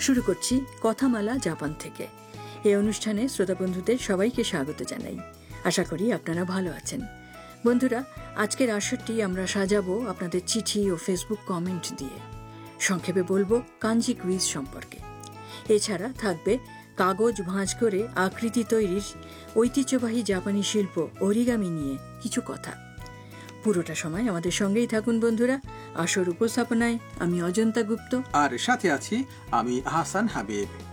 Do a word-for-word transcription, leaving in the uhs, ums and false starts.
শুরু করছি কথামালা জাপান থেকে। এই অনুষ্ঠানে শ্রোতা বন্ধুদের সবাইকে স্বাগত জানাই। আশা করি আপনারা ভালো আছেন। বন্ধুরা, আজকের আসরটি আমরা সাজাবো আপনাদের চিঠি ও ফেসবুক কমেন্ট দিয়ে। সংক্ষেপে বলবো কাঞ্জি কুইজ সম্পর্কে। এছাড়া থাকবে কাগজ ভাঁজ করে আকৃতি তৈরির ঐতিহ্যবাহী জাপানি শিল্প অরিগামি নিয়ে কিছু কথা। পুরোটা সময় আমাদের সঙ্গেই থাকুন বন্ধুরা। আসর উপস্থাপনায় আমি অজন্তা গুপ্ত, আর সাথে আছি আমি আহসান হাবিব।